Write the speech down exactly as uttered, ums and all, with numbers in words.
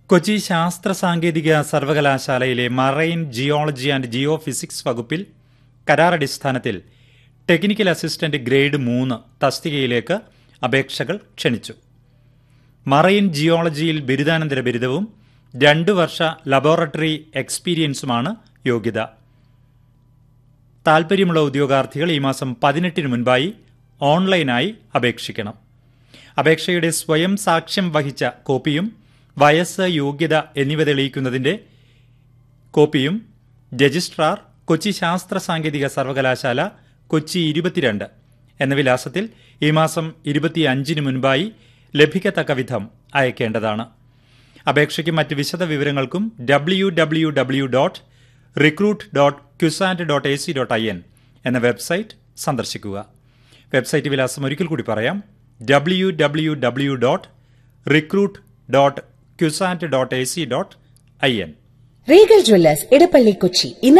കൊച്ചി ശാസ്ത്ര സാങ്കേതിക സർവകലാശാലയിലെ marine geology and Jio physics വകുപ്പിൽ കരാറടിസ്ഥാനത്തിൽ ടെക്നിക്കൽ അസിസ്റ്റന്റ് ഗ്രേഡ് മൂന്ന് തസ്തികയിലേക്ക് അപേക്ഷകൾ ക്ഷണിച്ചു. മറൈൻ ജിയോളജിയിൽ ബിരുദാനന്തര ബിരുദവും രണ്ടു വർഷ ലബോറട്ടറി എക്സ്പീരിയൻസുമാണ് യോഗ്യത. താൽപര്യമുള്ള ഉദ്യോഗാർത്ഥികൾ ഈ മാസം പതിനെട്ടിന് മുൻപായി ഓൺലൈനായി അപേക്ഷിക്കണം. അപേക്ഷയുടെ സ്വയം സാക്ഷ്യം വഹിച്ച കോപ്പിയും വയസ്സ്, യോഗ്യത എന്നിവ തെളിയിക്കുന്നതിന്റെ കോപ്പിയും രജിസ്ട്രാർ, കൊച്ചി ശാസ്ത്ര സാങ്കേതിക സർവകലാശാല, കൊച്ചി ഇരുപത്തിരണ്ട് എന്ന വിലാസത്തിൽ ഈ മാസം ഇരുപത്തിയഞ്ചിന് മുൻപായി ലഭിക്കത്തക്ക വിധം അയക്കേണ്ടതാണ്. അപേക്ഷയ്ക്കും മറ്റ് വിശദ വിവരങ്ങൾക്കും W W W dot recruit dot CUSAT dot A C dot I N എന്ന വെബ്സൈറ്റ് സന്ദർശിക്കുക. വെബ്സൈറ്റ് വിലാസം ഒരിക്കൽ കൂടി പറയാം: W W W dot recruit dot CUSAT dot A C dot I N. Regal Jewellers Edappally Kochi.